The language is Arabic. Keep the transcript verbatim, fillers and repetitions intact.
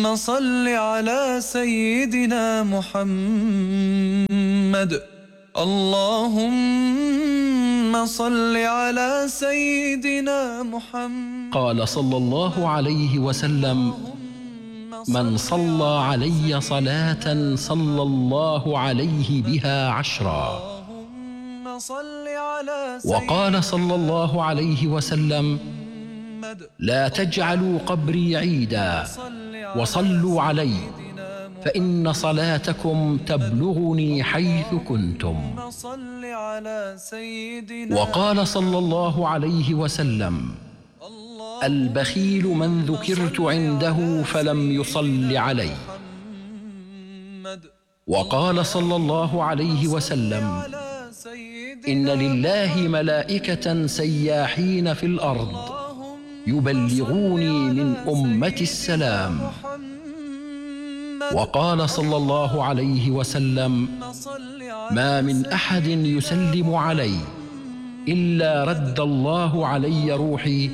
صل على سيدنا محمد. اللهم صل على سيدنا محمد. قال صلى الله عليه وسلم: من صلى علي صلاة صلى الله عليه بها عشرا. وقال صلى الله عليه وسلم: لا تجعلوا قبري عيدا وصلوا علي فإن صلاتكم تبلغني حيث كنتم. وقال صلى الله عليه وسلم: البخيل من ذكرت عنده فلم يصل علي. وقال صلى الله عليه وسلم: إن لله ملائكة سياحين في الأرض يبلغوني من أمتي السلام. وقال صلى الله عليه وسلم: ما من أحد يسلم علي إلا رد الله علي روحي